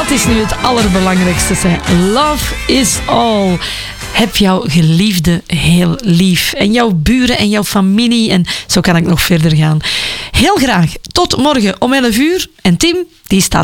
Dat is nu het allerbelangrijkste. Love is all. Heb jouw geliefde heel lief. En jouw buren en jouw familie. En zo kan ik nog verder gaan. Heel graag. Tot morgen om 11 uur. En Tim, die staat